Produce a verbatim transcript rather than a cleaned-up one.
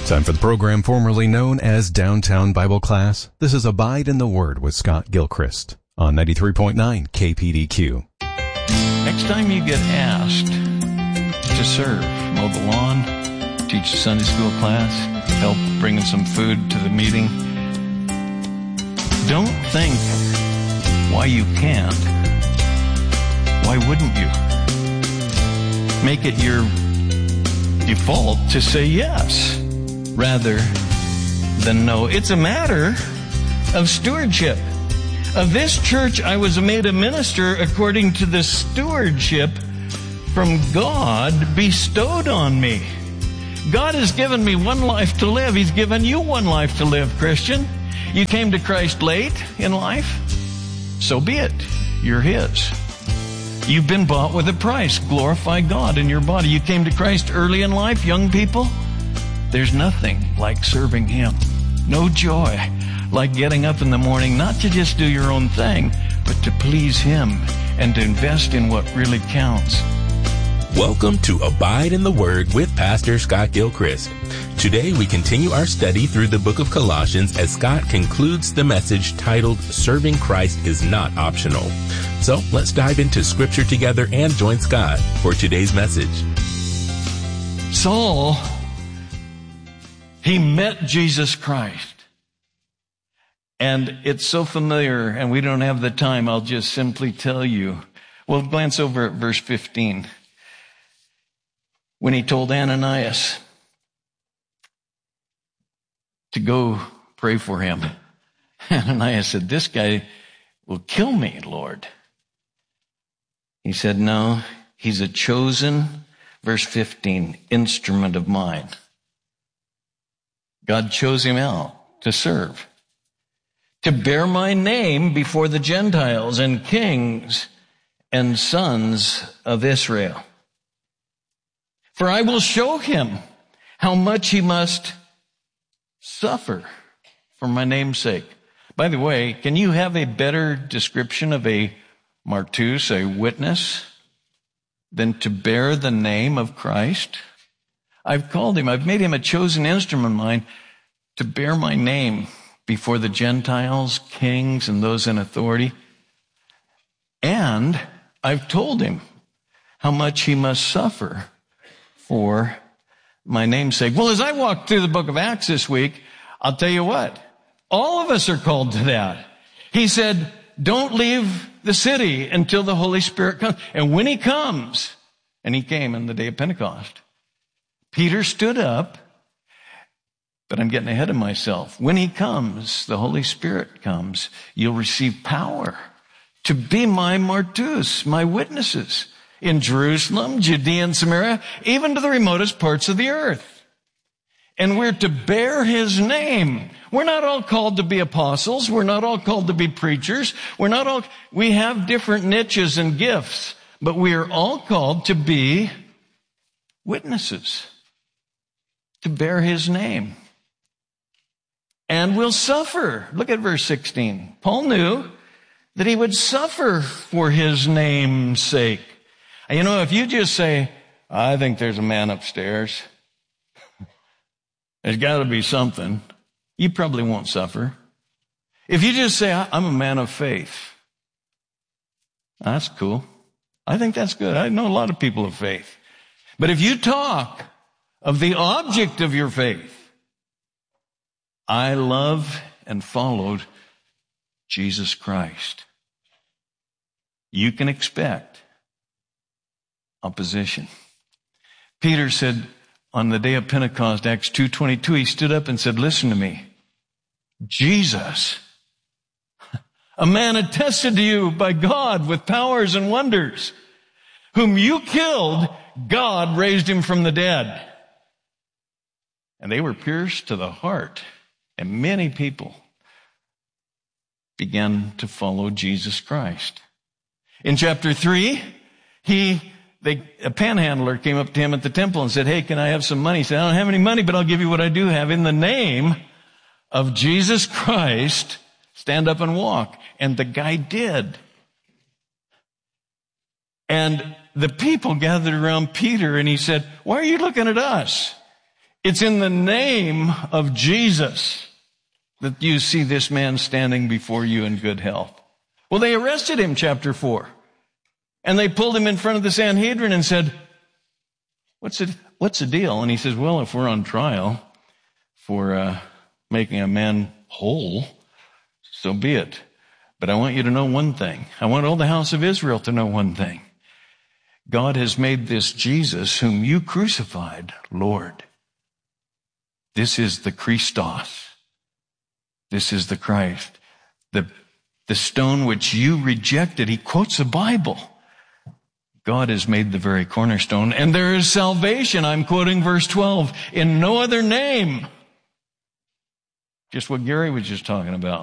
Time for the program formerly known as Downtown Bible Class. This is Abide in the Word with Scott Gilchrist on ninety-three point nine K P D Q. Next time you get asked to serve, mow the lawn, teach a Sunday school class, help bringing some food to the meeting, don't think why you can't. Why wouldn't you? Make it your default to say yes rather than no. It's a matter of stewardship. Of this church, I was made a minister according to the stewardship from God bestowed on me. God has given me one life to live. He's given you one life to live, Christian. You came to Christ late in life. So be it. You're His. You've been bought with a price. Glorify God in your body. You came to Christ early in life, young people. There's nothing like serving Him. No joy like getting up in the morning, not to just do your own thing, but to please Him and to invest in what really counts. Welcome to Abide in the Word with Pastor Scott Gilchrist. Today we continue our study through the book of Colossians as Scott concludes the message titled, Serving Christ is Not Optional. So let's dive into Scripture together and join Scott for today's message. Saul, he met Jesus Christ. And it's so familiar, and we don't have the time. I'll just simply tell you. We'll glance over at verse fifteen. When he told Ananias to go pray for him, Ananias said, "This guy will kill me, Lord." He said, "No, he's a chosen," verse fifteen, "instrument of mine." God chose him out to serve, to bear my name before the Gentiles and kings and sons of Israel. For I will show him how much he must suffer for my name's sake. By the way, can you have a better description of a martus, a witness, than to bear the name of Christ? I've called him, I've made him a chosen instrument of mine to bear my name before the Gentiles, kings, and those in authority. And I've told him how much he must suffer for my name's sake. Well, as I walked through the book of Acts this week, I'll tell you what, all of us are called to that. He said, don't leave the city until the Holy Spirit comes. And when he comes, and he came on the day of Pentecost, Peter stood up, but I'm getting ahead of myself. When he comes, the Holy Spirit comes, you'll receive power to be my martus, my witnesses in Jerusalem, Judea and Samaria, even to the remotest parts of the earth. And we're to bear his name. We're not all called to be apostles. We're not all called to be preachers. We're not all, we have different niches and gifts, but we are all called to be witnesses, to bear his name. And we'll suffer. Look at verse sixteen. Paul knew that he would suffer for his name's sake. You know, if you just say, I think there's a man upstairs, there's got to be something, you probably won't suffer. If you just say, I'm a man of faith, that's cool. I think that's good. I know a lot of people of faith. But if you talk of the object of your faith, I love and followed Jesus Christ, you can expect opposition. Peter said on the day of Pentecost, Acts two twenty-two, he stood up and said, listen to me. Jesus, a man attested to you by God with powers and wonders, whom you killed, God raised him from the dead. And they were pierced to the heart. And many people began to follow Jesus Christ. In chapter three, he, they, a panhandler came up to him at the temple and said, hey, can I have some money? He said, I don't have any money, but I'll give you what I do have. In the name of Jesus Christ, stand up and walk. And the guy did. And the people gathered around Peter and he said, why are you looking at us? It's in the name of Jesus that you see this man standing before you in good health. Well, they arrested him, chapter four. And they pulled him in front of the Sanhedrin and said, what's it, what's the deal? And he says, well, if we're on trial for uh, making a man whole, so be it. But I want you to know one thing. I want all the house of Israel to know one thing. God has made this Jesus, whom you crucified, Lord. This is the Christos. This is the Christ. The, the stone which you rejected. He quotes the Bible. God has made the very cornerstone. And there is salvation, I'm quoting verse twelve, in no other name. Just what Gary was just talking about.